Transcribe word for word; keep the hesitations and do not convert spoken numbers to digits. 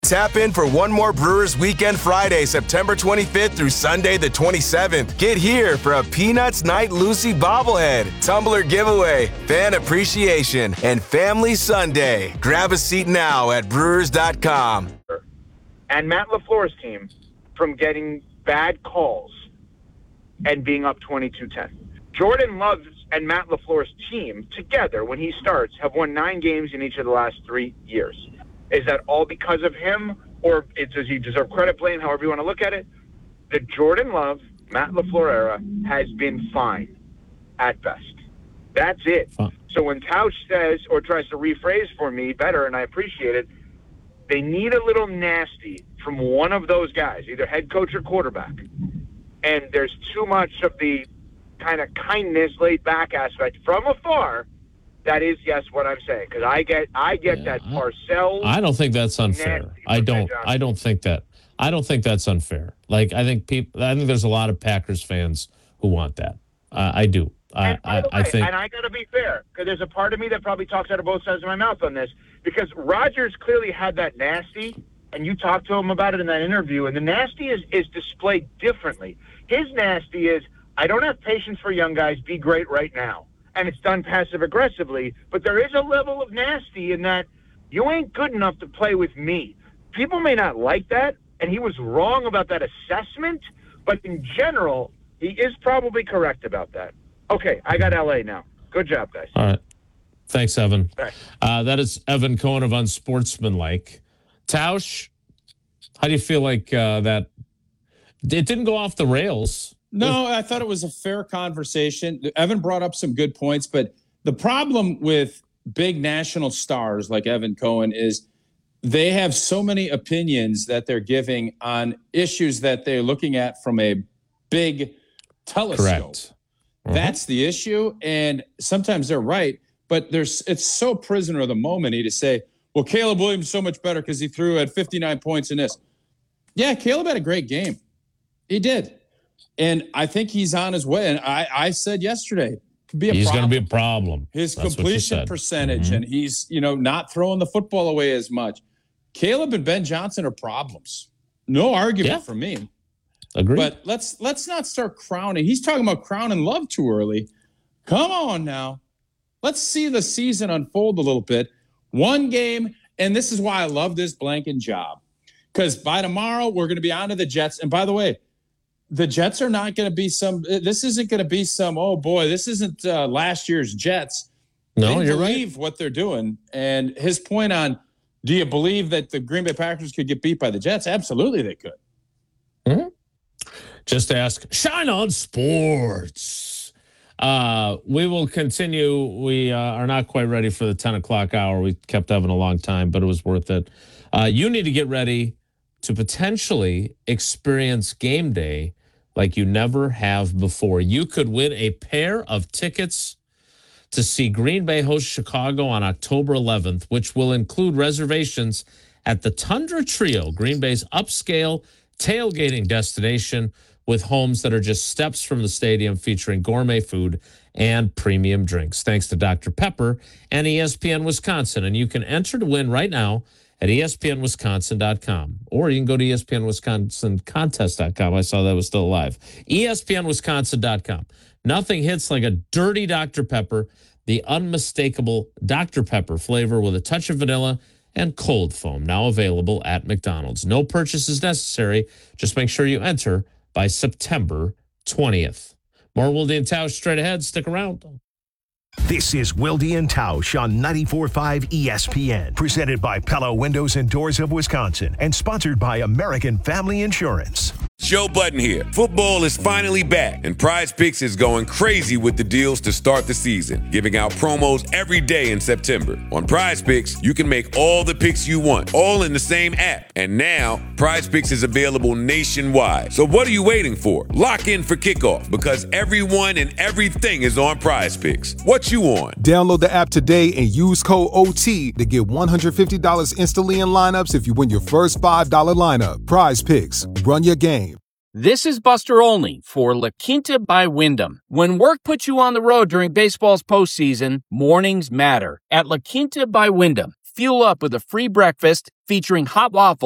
Tap in for one more Brewers Weekend Friday, September twenty-fifth through Sunday the twenty-seventh. Get here for a Peanuts Night Lucy bobblehead, tumbler giveaway, fan appreciation, and family Sunday. Grab a seat now at brewers dot com. And Matt LaFleur's team from getting bad calls and being up twenty-two ten. Jordan Love's and Matt LaFleur's team together, when he starts, have won nine games in each of the last three years. Is that all because of him, or it, does he deserve credit, blame, however you want to look at it? The Jordan Love, Matt LaFleur era has been fine at best. That's it. Huh. So when Tausch says, or tries to rephrase for me better, and I appreciate it, they need a little nasty from one of those guys, either head coach or quarterback. And there's too much of the kind of kindness, laid-back aspect from afar. That is, yes, what I'm saying, because I get, I get yeah, that Parcells. I don't think that's unfair. I don't. I don't think that. I don't think that's unfair. Like I think people. I think there's a lot of Packers fans who want that. Uh, I do. I, I, way, I think. And I got to be fair, because there's a part of me that probably talks out of both sides of my mouth on this, because Rodgers clearly had that nasty, and you talked to him about it in that interview, and the nasty is is displayed differently. His nasty is, I don't have patience for young guys. Be great right now. And it's done passive-aggressively, but there is a level of nasty in that you ain't good enough to play with me. People may not like that, and he was wrong about that assessment, but in general, he is probably correct about that. Okay, I got L A now. Good job, guys. All right. Thanks, Evan. Right. Uh, that is Evan Cohen of Unsportsmanlike. Tausch, how do you feel like uh, that? It didn't go off the rails. No, I thought it was a fair conversation. Evan brought up some good points, but the problem with big national stars like Evan Cohen is they have so many opinions that they're giving on issues that they're looking at from a big telescope. Correct. Mm-hmm. That's the issue, and sometimes they're right, but there's it's so prisoner of the moment to say, well, Caleb Williams is so much better because he threw at fifty-nine points in this. Yeah, Caleb had a great game. He did. And I think he's on his way. And I, I said yesterday, could be a he's problem. going to be a problem. His That's completion percentage, mm-hmm. and he's, you know, not throwing the football away as much. Caleb and Ben Johnson are problems. No argument yeah. for me. Agreed. But let's let's not start crowning. He's talking about crowning Love too early. Come on now. Let's see the season unfold a little bit. One game, and this is why I love this blanking job. Because by tomorrow, we're going to be on to the Jets. And by the way, the Jets are not going to be some – this isn't going to be some, oh, boy, this isn't uh, last year's Jets. No, they you're believe right. what they're doing. And his point on, do you believe that the Green Bay Packers could get beat by the Jets? Absolutely they could. Mm-hmm. Just ask Shine On Sports. Uh, we will continue. We uh, are not quite ready for the ten o'clock hour. We kept Evan a long time, but it was worth it. Uh, you need to get ready to potentially experience game day like you never have before. You could win a pair of tickets to see Green Bay host Chicago on October eleventh, which will include reservations at the Tundra Trio, Green Bay's upscale tailgating destination with homes that are just steps from the stadium, featuring gourmet food and premium drinks. Thanks to Doctor Pepper and E S P N Wisconsin. And you can enter to win right now at E S P N Wisconsin dot com. Or you can go to E S P N Wisconsin Contest dot com. I saw that was still alive. E S P N Wisconsin dot com. Nothing hits like a dirty Doctor Pepper, the unmistakable Doctor Pepper flavor with a touch of vanilla and cold foam, now available at McDonald's. No purchase is necessary. Just make sure you enter by September twentieth. More Wilde and Tausch straight ahead. Stick around. This is Wilde and Tausch on ninety-four point five E S P N, presented by Pella Windows and Doors of Wisconsin, and sponsored by American Family Insurance. Joe Budden here. Football is finally back, and Prize Picks is going crazy with the deals to start the season, giving out promos every day in September. On Prize Picks, you can make all the picks you want, all in the same app. And now, Prize Picks is available nationwide. So what are you waiting for? Lock in for kickoff, because everyone and everything is on Prize Picks. What you on? Download the app today and use code O T to get one hundred fifty dollars instantly in lineups if you win your first five dollars lineup. Prize Picks. Run your game. This is Buster Olney for La Quinta by Wyndham. When work puts you on the road during baseball's postseason, mornings matter. At La Quinta by Wyndham, fuel up with a free breakfast featuring hot waffles